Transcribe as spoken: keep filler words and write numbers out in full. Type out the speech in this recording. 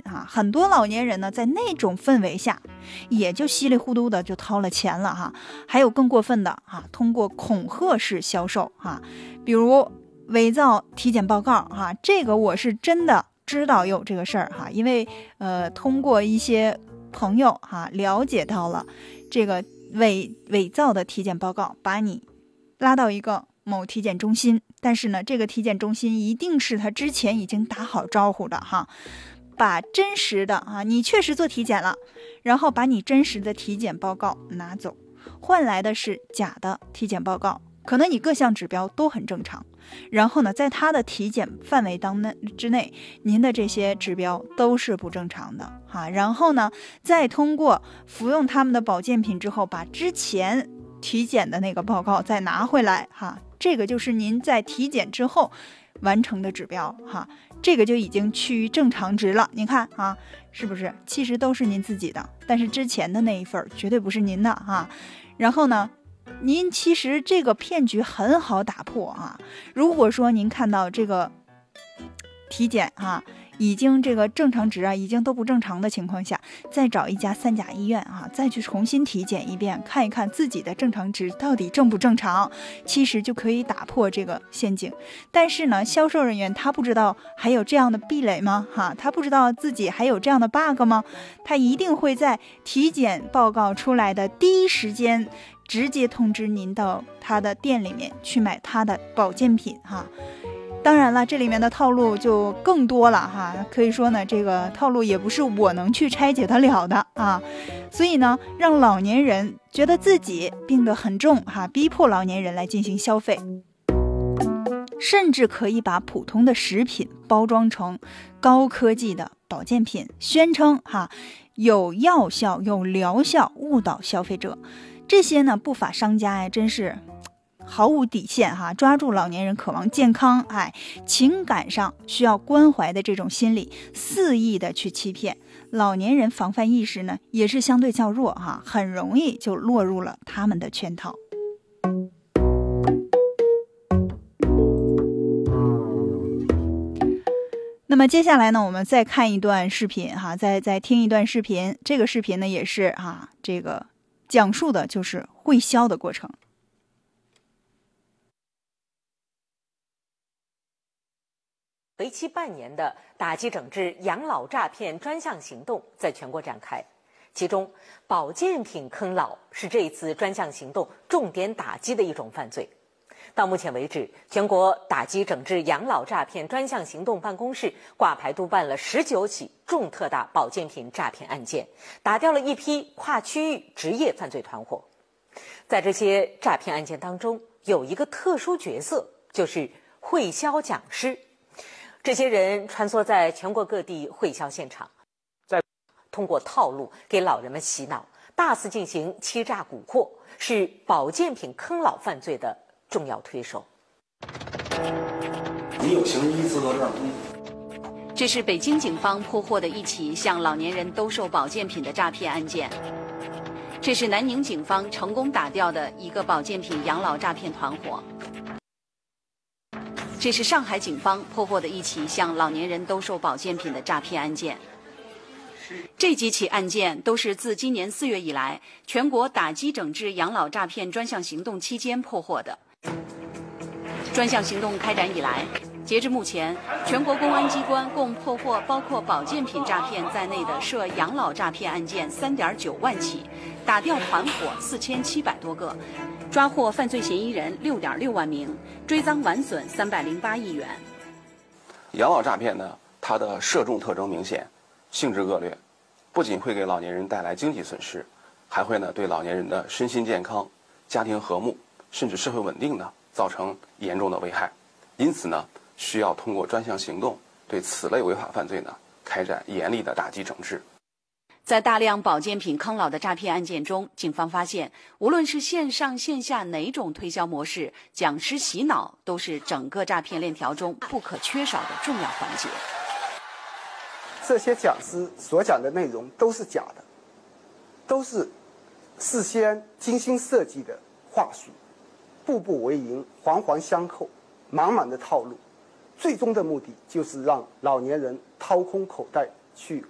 哈，很多老年人呢在那种氛围下也就稀里糊涂的就掏了钱了哈。还有更过分的哈，通过恐吓式销售哈，比如伪造体检报告哈，这个我是真的知道有这个事儿哈，因为呃通过一些朋友哈了解到了这个伪伪造的体检报告，把你拉到一个某体检中心，但是呢这个体检中心一定是他之前已经打好招呼的哈，把真实的啊你确实做体检了，然后把你真实的体检报告拿走，换来的是假的体检报告，可能你各项指标都很正常，然后呢在他的体检范围当内之内，您的这些指标都是不正常的哈。然后呢再通过服用他们的保健品之后，把之前体检的那个报告再拿回来哈，这个就是您在体检之后完成的指标哈，这个就已经趋于正常值了。您看啊，是不是其实都是您自己的，但是之前的那一份绝对不是您的哈。然后呢您其实这个骗局很好打破啊，如果说您看到这个体检啊已经这个正常值啊已经都不正常的情况下，再找一家三甲医院啊再去重新体检一遍，看一看自己的正常值到底正不正常，其实就可以打破这个陷阱。但是呢销售人员他不知道还有这样的壁垒吗哈？他不知道自己还有这样的 bug 吗？他一定会在体检报告出来的第一时间直接通知您到他的店里面去买他的保健品哈。当然了，这里面的套路就更多了哈，可以说呢，这个套路也不是我能去拆解得了的啊。所以呢，让老年人觉得自己病得很重哈，逼迫老年人来进行消费，甚至可以把普通的食品包装成高科技的保健品，宣称哈有药效、有疗效，误导消费者。这些呢，不法商家呀，真是毫无底线哈，抓住老年人渴望健康，哎，情感上需要关怀的这种心理，肆意的去欺骗老年人。防范意识呢也是相对较弱哈，很容易就落入了他们的圈套。那么接下来呢，我们再看一段视频哈，再再听一段视频。这个视频呢也是啊，这个讲述的就是会销的过程。 为期半年的打击整治养老诈骗专项行动在全国展开，其中保健品坑老是这一次专项行动重点打击的一种犯罪。到目前为止，全国打击整治养老诈骗专项行动办公室挂牌督办了十九起重特大保健品诈骗案件，打掉了一批跨区域职业犯罪团伙。在这些诈骗案件当中，有一个特殊角色，就是会销讲师。这些人穿梭在全国各地会销现场，在通过套路给老人们洗脑，大肆进行欺诈蛊惑，是保健品坑老犯罪的重要推手。 你有行医资格证吗？ 这是北京警方破获的一起向老年人兜售保健品的诈骗案件。这是南宁警方成功打掉的一个保健品养老诈骗团伙。这是上海警方破获的一起向老年人兜售保健品的诈骗案件。这几起案件都是自今年四月以来全国打击整治养老诈骗专项行动期间破获的。专项行动开展以来，截至目前，全国公安机关共破获包括保健品诈骗在内的涉养老诈骗案件三点九万起，打掉团伙四千七百多个，抓获犯罪嫌疑人六点六万名，追赃完损三百零八亿元。 养老诈骗呢，它的涉众特征明显，性质恶劣，不仅会给老年人带来经济损失，还会呢对老年人的身心健康、家庭和睦甚至社会稳定呢造成严重的危害。因此呢，需要通过专项行动对此类违法犯罪呢开展严厉的打击整治。 在大量保健品坑老的诈骗案件中，警方发现，无论是线上线下哪种推销模式，讲师洗脑都是整个诈骗链条中不可缺少的重要环节。 这些讲师所讲的内容都是假的，都是事先精心设计的话术，步步为营，环环相扣，满满的套路，最终的目的就是让老年人掏空口袋去